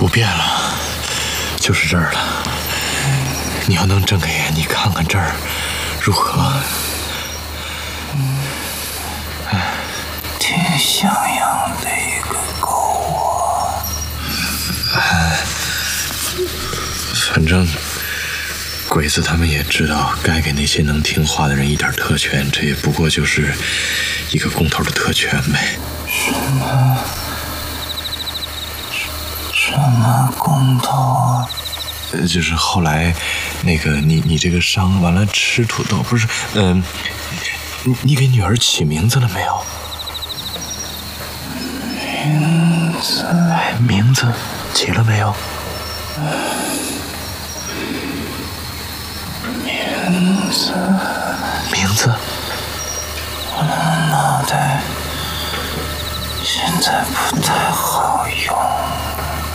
不变了，就是这儿了。你要能睁开眼，你看看这儿如何？ 挺像样的一个狗啊。 反正鬼子他们也知道该给那些能听话的人一点特权，这也不过就是一个工头的特权呗。 什么工头啊？ 就是后来那个你这个伤完了吃土豆，不是你给女儿起名字了没有？名字起了没有？名字， 我的脑袋现在不太好。